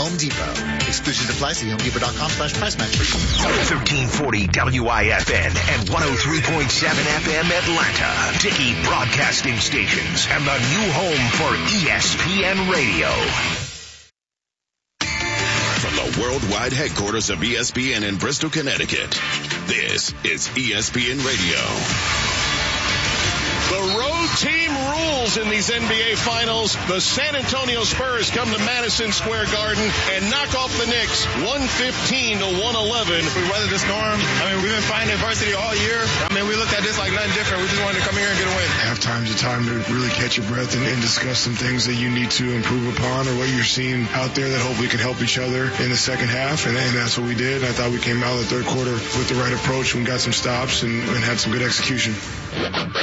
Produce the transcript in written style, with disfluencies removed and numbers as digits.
Home Depot. Exclusions apply. See HomeDepot.com/price match. 1340 WIFN and 103.7 FM Atlanta. Dickey Broadcasting Stations and the new home for ESPN Radio. From the worldwide headquarters of ESPN in Bristol, Connecticut, this is ESPN Radio. The road team rules in these NBA Finals. The San Antonio Spurs come to Madison Square Garden and knock off the Knicks 115-111. We weathered the storm. We've been fighting adversity all year. We looked at this like nothing different. We just wanted to come here and get a win. Halftime's a time to really catch your breath and discuss some things that you need to improve upon or what you're seeing out there that hopefully can help each other in the second half. And that's what we did. I thought we came out of the third quarter with the right approach and got some stops and had some good execution.